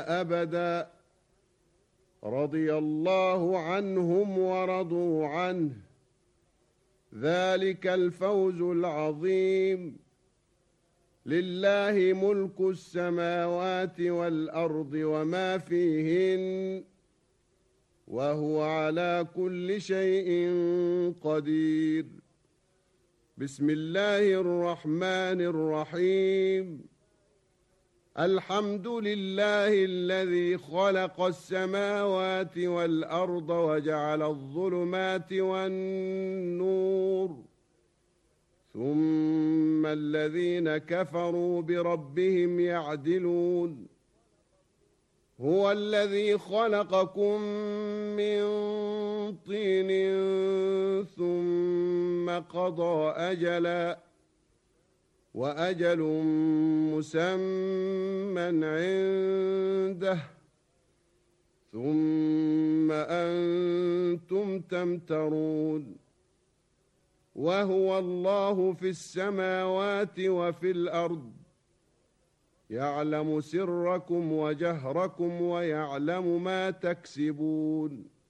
أبدا رضي الله عنهم ورضوا عنه ذلك الفوز العظيم. لله ملك السماوات والأرض وما فيهن وهو على كل شيء قدير. بسم الله الرحمن الرحيم. الحمد لله الذي خلق السماوات والأرض وجعل الظلمات والنور ثم الذين كفروا بربهم يعدلون. هو الذي خلقكم من طين ثم قضى أجلا وأجل مسمى عنده ثم أنتم تمترون. وهو الله في السماوات وفي الأرض يعلم سركم وجهركم ويعلم ما تكسبون.